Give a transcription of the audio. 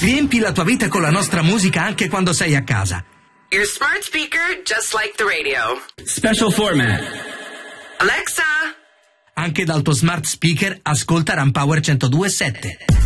Riempi la tua vita con la nostra musica anche quando sei a casa. Your smart speaker, just like the radio. Special format. Alexa. Anche dal tuo smart speaker ascolta Rampower 102.7.